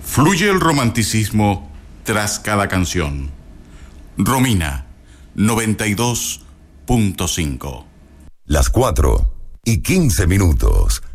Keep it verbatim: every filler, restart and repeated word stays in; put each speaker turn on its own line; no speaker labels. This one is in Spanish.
Fluye el romanticismo tras cada canción. Romina, noventa y dos punto cinco.
Las cuatro y quince minutos.